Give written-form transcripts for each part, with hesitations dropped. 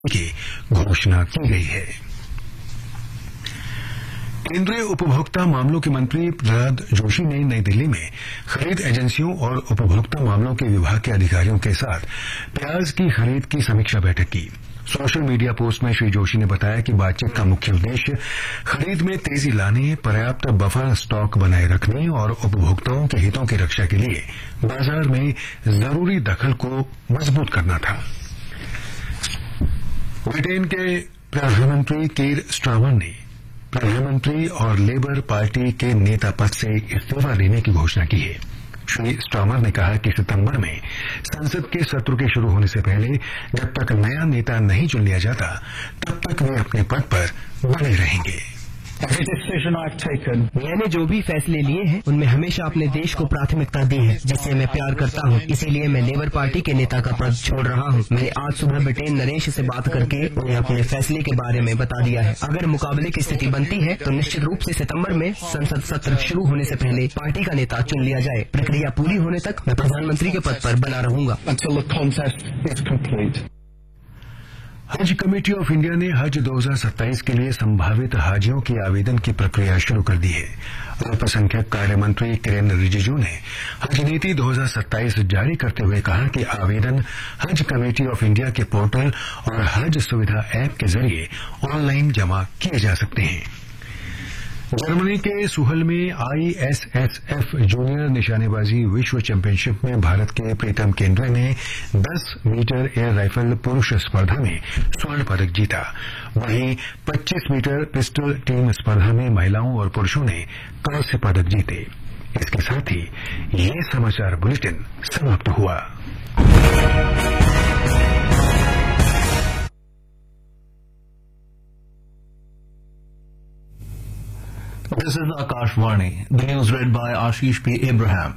की घोषणा की गई है। केंद्रीय उपभोक्ता मामलों के मंत्री प्रहलाद जोशी ने नई दिल्ली में खरीद एजेंसियों और उपभोक्ता मामलों के विभाग के अधिकारियों के साथ प्याज की खरीद की समीक्षा बैठक की। सोशल मीडिया पोस्ट में श्री जोशी ने बताया कि बातचीत का मुख्य उद्देश्य खरीद में तेजी लाने, पर्याप्त बफर स्टॉक बनाए रखने और उपभोक्ताओं के हितों की रक्षा के लिए बाजार में जरूरी दखल को मजबूत करना था। ब्रिटेन के प्रधानमंत्री कीर स्टारमर ने प्रधानमंत्री और लेबर पार्टी के नेता पद से इस्तीफा देने की घोषणा की है। श्री स्टारमर ने कहा कि सितंबर में संसद के सत्र के शुरू होने से पहले जब तक नया नेता नहीं चुन लिया जाता तब तक वे अपने पद पर बने रहेंगे। मैंने जो भी फैसले लिए हैं उनमें हमेशा अपने देश को प्राथमिकता दी है, जिससे मैं प्यार करता हूं। इसीलिए मैं लेबर पार्टी के नेता का पद छोड़ रहा हूं। मैंने आज सुबह ब्रिटेन नरेश से बात करके उन्हें अपने फैसले के बारे में बता दिया है। अगर मुकाबले की स्थिति बनती है तो निश्चित रूप से सितंबर में संसद सत्र शुरू होने से पहले पार्टी का नेता चुन लिया जाए। प्रक्रिया पूरी होने तक मैं प्रधानमंत्री के पद पर बना रहूंगा। हज कमेटी ऑफ इंडिया ने हज 2027 के लिए संभावित हाजियों की आवेदन की प्रक्रिया शुरू कर दी है। अल्पसंख्यक कार्य मंत्री किरेन रिजिजू ने हज नीति 2027 जारी करते हुए कहा कि आवेदन हज कमेटी ऑफ इंडिया के पोर्टल और हज सुविधा ऐप के जरिए ऑनलाइन जमा किए जा सकते हैं। जर्मनी के सुहल में ISSF जूनियर निशानेबाजी विश्व चैंपियनशिप में भारत के प्रीतम केंद्रे ने 10 मीटर एयर राइफल पुरुष स्पर्धा में स्वर्ण पदक जीता। वहीं 25 मीटर पिस्टल टीम स्पर्धा में महिलाओं और पुरुषों ने कांस्य पदक जीते। इसके साथ ही ये समाचार बुलेटिन समाप्त हुआ। This is Akashvani. The news read by Ashish P. Abraham.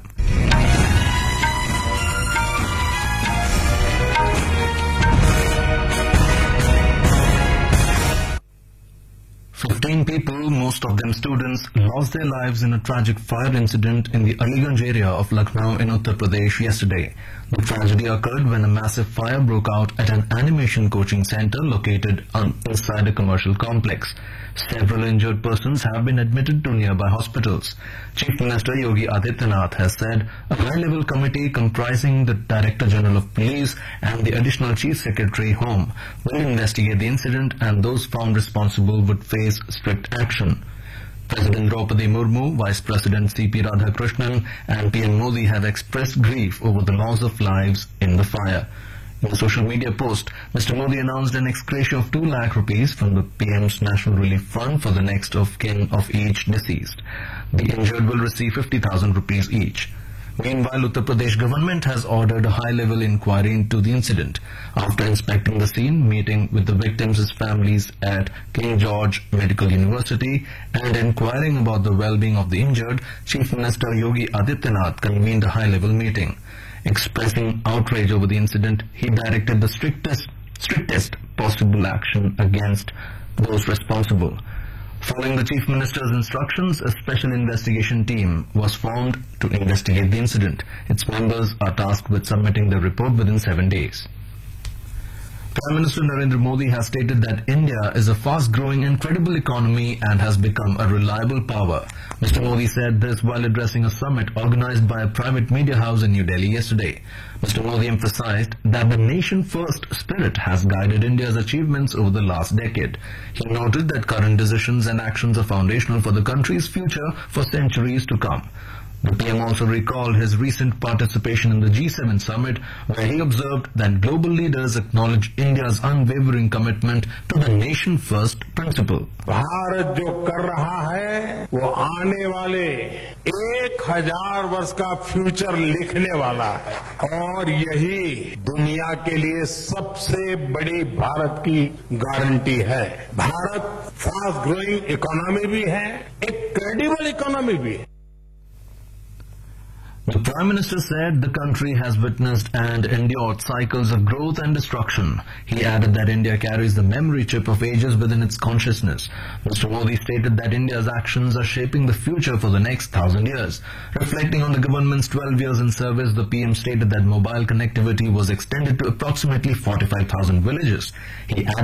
15 people, most of them students, lost their lives in a tragic fire incident in the Aliganj area of Lucknow in Uttar Pradesh yesterday. The tragedy occurred when a massive fire broke out at an animation coaching center located inside a commercial complex. Several injured persons have been admitted to nearby hospitals. Chief Minister Yogi Adityanath has said a high-level committee comprising the Director General of Police and the Additional Chief Secretary Home will investigate the incident, and those found responsible would face strict action. President Draupadi Murmu, Vice President C.P. Radhakrishnan and PM Modi have expressed grief over the loss of lives in the fire. In a social media post, Mr. Modi announced an ex gratia of 2 lakh rupees from the PM's National Relief Fund for the next of kin of each deceased. The injured will receive 50,000 rupees each. Meanwhile, Uttar Pradesh government has ordered a high-level inquiry into the incident. After inspecting the scene, meeting with the victims' families at King George Medical University and inquiring about the well-being of the injured, Chief Minister Yogi Adityanath convened a high-level meeting. Expressing outrage over the incident, he directed the strictest possible action against those responsible. Following the Chief Minister's instructions, a special investigation team was formed to investigate the incident. Its members are tasked with submitting the report within 7 days. Prime Minister Narendra Modi has stated that India is a fast-growing and credible economy and has become a reliable power. Mr. Modi said this while addressing a summit organized by a private media house in New Delhi yesterday. Mr. Modi emphasized that the nation-first spirit has guided India's achievements over the last decade. He noted that current decisions and actions are foundational for the country's future for centuries to come. The PM also recalled his recent participation in the G7 summit, where he observed that global leaders acknowledge India's unwavering commitment to the nation-first principle. Bharat जो कर रहा है वो आने वाले 1000 वर्ष का future लिखने वाला है, और यही दुनिया के लिए सबसे बड़ी भारत की गारंटी है। भारत फास्ट ग्रोइंग इकोनॉमी भी है, एक क्रेडिबल इकोनॉमी भी है। The Prime Minister said the country has witnessed and endured cycles of growth and destruction. He added that India carries the memory chip of ages within its consciousness. Mr. Modi stated that India's actions are shaping the future for the next 1,000 years. Reflecting on the government's 12 years in service, the PM stated that mobile connectivity was extended to approximately 45,000 villages. He added